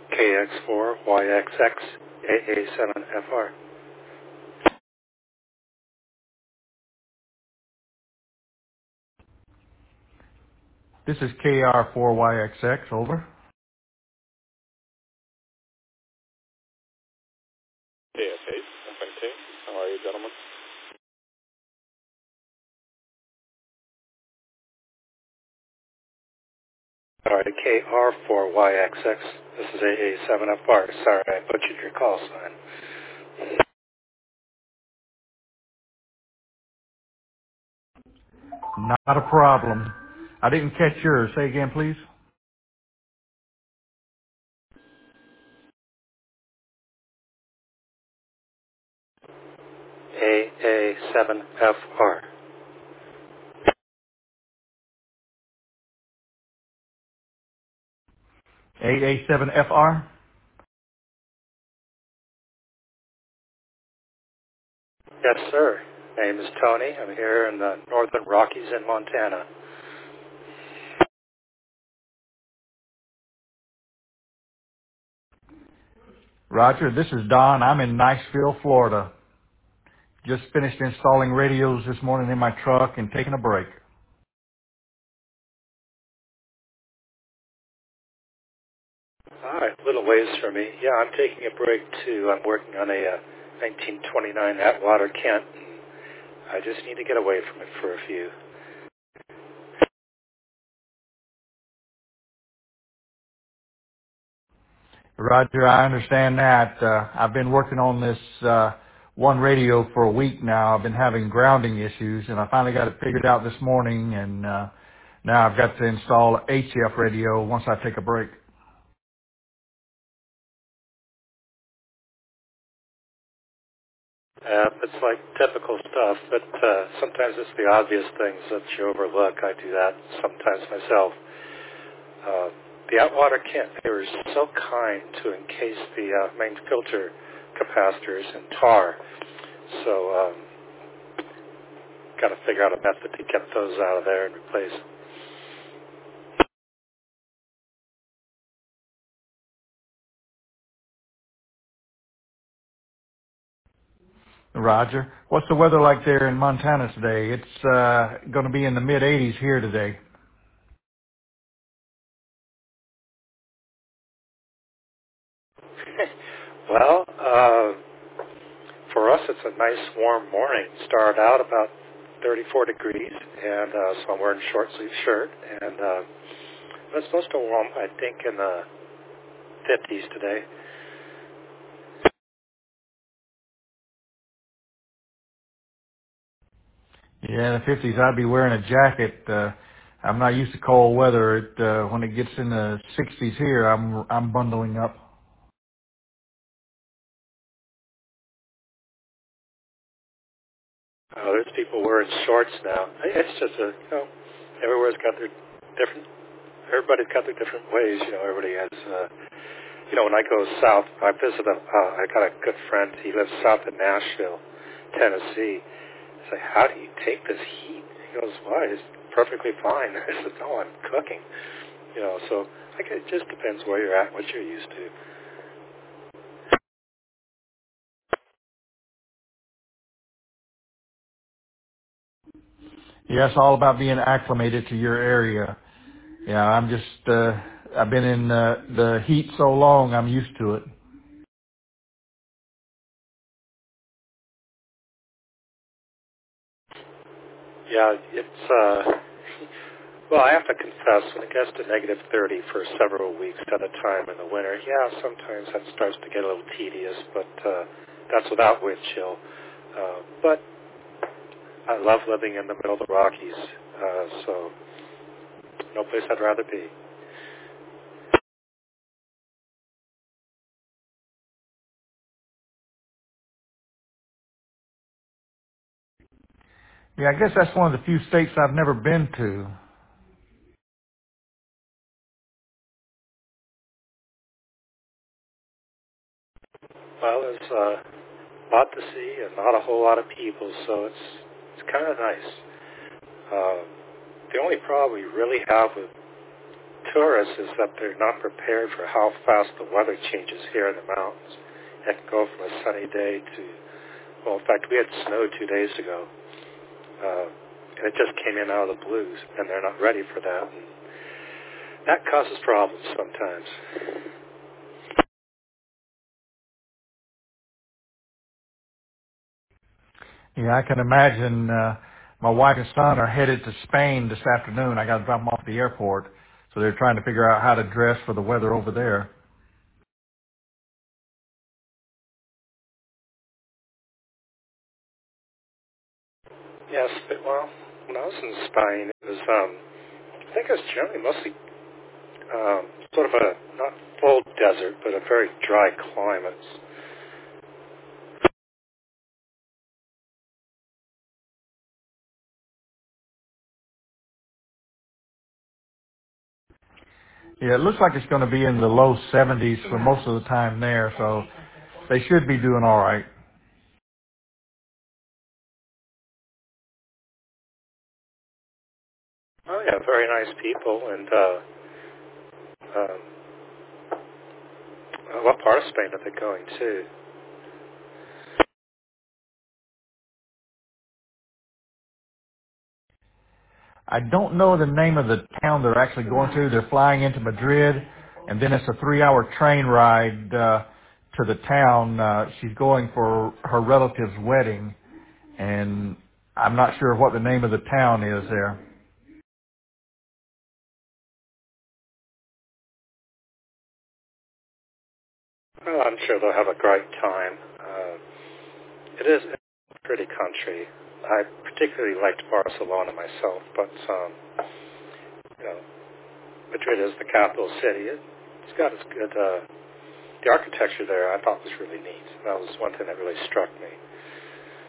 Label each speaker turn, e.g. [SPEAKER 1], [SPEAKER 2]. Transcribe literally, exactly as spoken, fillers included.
[SPEAKER 1] K X four Y X X A A seven F R.
[SPEAKER 2] This is K R four Y X X, over.
[SPEAKER 1] K F eight, F N T. How are you, gentlemen? All right, K R four Y X X. This is A A seven F R. Sorry, I butchered your call sign.
[SPEAKER 2] Not a problem. I didn't catch yours. Say again, please.
[SPEAKER 1] A A seven F R.
[SPEAKER 2] A A seven F R?
[SPEAKER 1] Yes, sir. Name is Tony. I'm here in the northern Rockies in Montana.
[SPEAKER 2] Roger, this is Don. I'm in Niceville, Florida. Just finished installing radios this morning in my truck and taking a break.
[SPEAKER 1] All right, little ways for me. Yeah, I'm taking a break too. I'm working on a uh, nineteen twenty-nine Atwater Kent. I just need to get away from it for a few.
[SPEAKER 2] Roger, I understand that. Uh, I've been working on this uh, one radio for a week now. I've been having grounding issues, and I finally got it figured out this morning, and uh, now I've got to install a H F radio once I take a break.
[SPEAKER 1] Uh, it's like typical stuff, but uh, sometimes it's the obvious things that you overlook. I do that sometimes myself. Uh, the Atwater Kent, they were so kind to encase the uh, main filter capacitors in tar. So um, got to figure out a method to get those out of there and replace.
[SPEAKER 2] Roger. What's the weather like there in Montana today? It's uh, going to be in the mid eighties here today.
[SPEAKER 1] Well, uh, for us, it's a nice warm morning. Started out about thirty-four degrees, and uh, so I'm wearing a short sleeve shirt, and uh, it's supposed to warm, I think, in the fifties today.
[SPEAKER 2] Yeah, in the fifties, I'd be wearing a jacket. Uh, I'm not used to cold weather. It, uh, when it gets in the sixties here, I'm I'm bundling up.
[SPEAKER 1] Uh, there's people wearing shorts now. It's just a, you know, everywhere's got their different, everybody's got their different ways. You know, everybody has, uh, you know, when I go south, I visit a, uh, I got a good friend. He lives south of Nashville, Tennessee. I say, how do you take this heat? He goes, why? It's perfectly fine. I said, no, I'm cooking. You know, so I guess it just depends where you're at, what you're used to.
[SPEAKER 2] Yeah, it's all about being acclimated to your area. Yeah, I'm just uh, I've been in uh, the heat so long, I'm used to it.
[SPEAKER 1] Yeah, it's, uh, well, I have to confess, when it gets to negative thirty for several weeks at a time in the winter, yeah, sometimes that starts to get a little tedious, but uh, that's without wind chill. Uh, but I love living in the middle of the Rockies, uh, so no place I'd rather be.
[SPEAKER 2] Yeah, I guess that's one of the few states I've never been to.
[SPEAKER 1] Well, there's uh, a lot to see and not a whole lot of people, so it's it's kind of nice. Uh, the only problem we really have with tourists is that they're not prepared for how fast the weather changes here in the mountains. It can go from a sunny day to, well, in fact, we had snow two days ago, uh, and it just came in out of the blues, and they're not ready for that. And that causes problems sometimes.
[SPEAKER 2] Yeah, I can imagine. Uh, my wife and son are headed to Spain this afternoon. I got to drop them off at the airport, so they're trying to figure out how to dress for the weather over there.
[SPEAKER 1] Yes, but, well, when I was in Spain, it was, um, I think it was generally mostly um, sort of a, not full desert, but a very dry climate.
[SPEAKER 2] Yeah, it looks like it's going to be in the low seventies for most of the time there, so they should be doing all right.
[SPEAKER 1] Oh, yeah, very nice people. And uh, um, uh, what part of Spain are they going to?
[SPEAKER 2] I don't know the name of the town they're actually going to. They're flying into Madrid, and then it's a three-hour train ride uh, to the town. Uh, she's going for her relative's wedding, and I'm not sure what the name of the town is there.
[SPEAKER 1] Well, I'm sure they'll have a great time. Uh, it is a pretty country. I particularly liked Barcelona myself, but um, you know, Madrid is the capital city. It, it's got its good. Uh, the architecture there, I thought was really neat. That was one thing that really struck me.